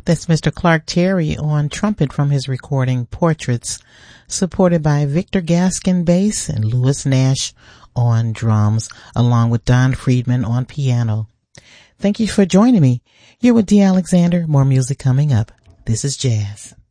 That's Mr. Clark Terry on trumpet from his recording Portraits, supported by Victor Gaskin bass and Louis Nash on drums, along with Don Friedman on piano. Thank you for joining me. You're with Dee Alexander. More music coming up. This is Jazz.